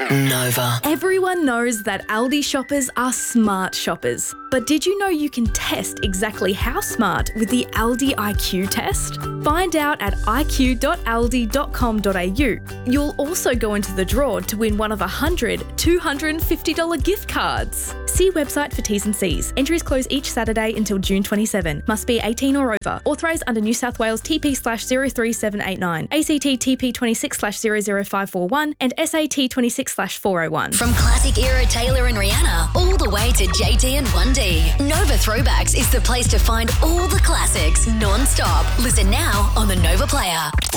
Nova. Everyone knows that Aldi shoppers are smart shoppers. But did you know you can test exactly how smart with the Aldi IQ test? Find out at iq.aldi.com.au. You'll also go into the draw to win one of 100 $250 gift cards. See website for T's and C's. Entries close each Saturday until June 27. Must be 18 or over. Authorised under New South Wales TP/03789, ACT TP 26/00541 and SAT 26/401. From classic era Taylor and Rihanna all the way to JT and 1D, Nova Throwbacks is the place to find all the classics non-stop. Listen now on the Nova Player.